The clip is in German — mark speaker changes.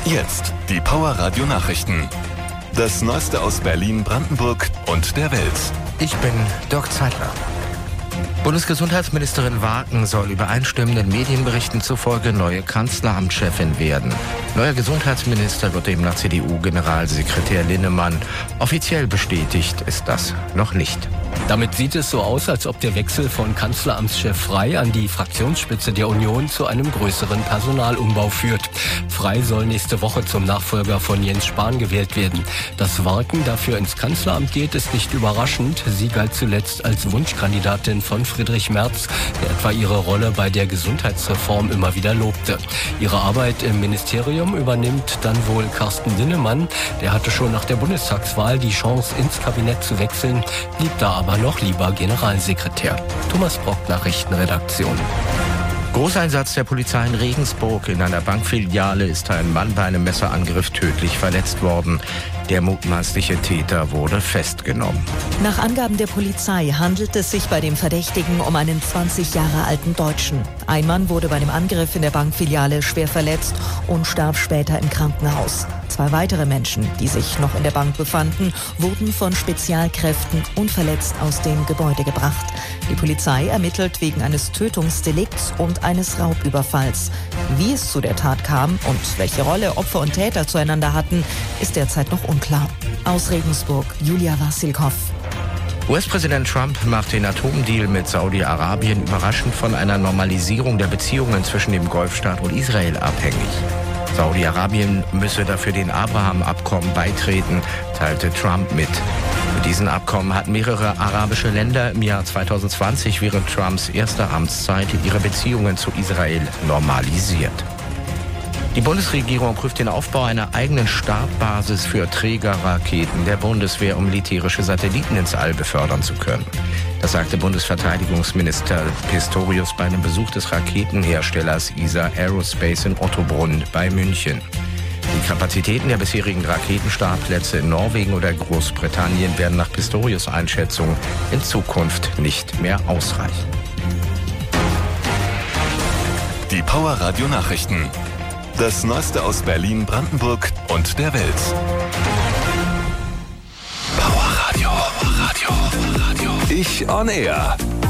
Speaker 1: Jetzt die Power Radio Nachrichten. Das Neueste aus Berlin, Brandenburg und der Welt.
Speaker 2: Ich bin Dirk Zeitler. Bundesgesundheitsministerin Wagen soll übereinstimmenden Medienberichten zufolge neue Kanzleramtschefin werden. Neuer Gesundheitsminister wird demnach CDU-Generalsekretär Linnemann. Offiziell bestätigt ist das noch nicht.
Speaker 3: Damit sieht es so aus, als ob der Wechsel von Kanzleramtschef Frey an die Fraktionsspitze der Union zu einem größeren Personalumbau führt. Frey soll nächste Woche zum Nachfolger von Jens Spahn gewählt werden. Dass Wagen dafür ins Kanzleramt geht, ist nicht überraschend. Sie galt zuletzt als Wunschkandidatin von Friedrich Merz, der etwa ihre Rolle bei der Gesundheitsreform immer wieder lobte. Ihre Arbeit im Ministerium übernimmt dann wohl Carsten Linnemann. Der hatte schon nach der Bundestagswahl die Chance, ins Kabinett zu wechseln, blieb da aber noch lieber Generalsekretär. Thomas Brock, Nachrichtenredaktion.
Speaker 2: Großeinsatz der Polizei in Regensburg. In einer Bankfiliale ist ein Mann bei einem Messerangriff tödlich verletzt worden. Der mutmaßliche Täter wurde festgenommen.
Speaker 4: Nach Angaben der Polizei handelt es sich bei dem Verdächtigen um einen 20 Jahre alten Deutschen. Ein Mann wurde bei dem Angriff in der Bankfiliale schwer verletzt und starb später im Krankenhaus. 2 weitere Menschen, die sich noch in der Bank befanden, wurden von Spezialkräften unverletzt aus dem Gebäude gebracht. Die Polizei ermittelt wegen eines Tötungsdelikts und eines Raubüberfalls. Wie es zu der Tat kam und welche Rolle Opfer und Täter zueinander hatten, ist derzeit noch unklar. Aus Regensburg, Julia Wassilkow.
Speaker 2: US-Präsident Trump macht den Atomdeal mit Saudi-Arabien überraschend von einer Normalisierung der Beziehungen zwischen dem Golfstaat und Israel abhängig. Saudi-Arabien müsse dafür den Abraham-Abkommen beitreten, teilte Trump mit. Mit diesen Abkommen hatten mehrere arabische Länder im Jahr 2020 während Trumps erster Amtszeit ihre Beziehungen zu Israel normalisiert. Die Bundesregierung prüft den Aufbau einer eigenen Startbasis für Trägerraketen der Bundeswehr, um militärische Satelliten ins All befördern zu können. Das sagte Bundesverteidigungsminister Pistorius bei einem Besuch des Raketenherstellers ESA Aerospace in Ottobrunn bei München. Die Kapazitäten der bisherigen Raketenstartplätze in Norwegen oder Großbritannien werden nach Pistorius' Einschätzung in Zukunft nicht mehr ausreichen.
Speaker 1: Die Power Radio Nachrichten. Das Neueste aus Berlin, Brandenburg und der Welt. Power Radio. Ich on Air.